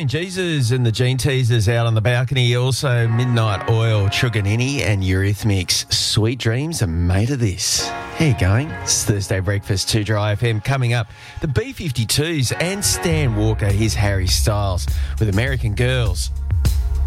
Green Jesus and the Gene Teasers out on the balcony. Also, Midnight Oil, Truganini and Eurythmics. Sweet dreams are made of this. How you going? It's Thursday Breakfast, 2 Dry FM. Coming up, the B-52s and Stan Walker, here's Harry Styles with American Girls.